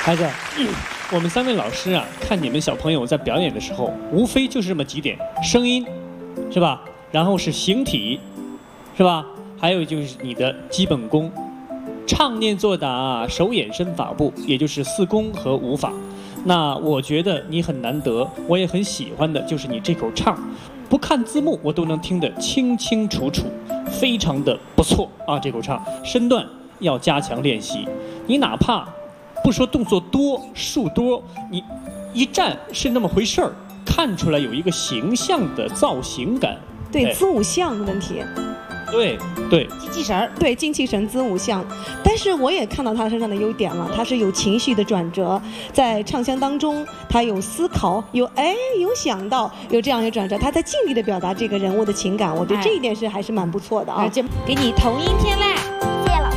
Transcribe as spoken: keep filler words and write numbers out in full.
孩子，我们三位老师啊，看你们小朋友在表演的时候，无非就是这么几点：声音，是吧？然后是形体，是吧？还有就是你的基本功，唱念做打手眼身法步，也就是四功和五法。那我觉得你很难得，我也很喜欢的就是你这口唱，不看字幕我都能听得清清楚楚，非常的不错啊！这口唱身段要加强练习，你哪怕不说动作多数多，你一站是那么回事儿，看出来有一个形象的造型感。 对， 哎姿舞像的问题。 对对， 精气神儿，对，精气神、姿舞像。但是我也看到他身上的优点了，他是有情绪的转折，在唱腔当中，他有思考，有哎，有想到，有这样一个转折，他在尽力的表达这个人物的情感，我觉得这一点是还是蛮不错的啊。 就给你同音天籁。